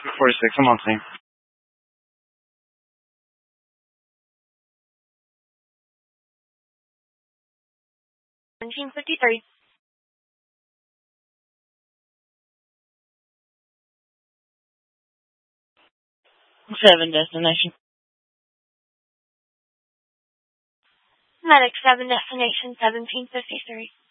46, I'm on scene. 1753. 7 destination. Medic 7 destination 1753.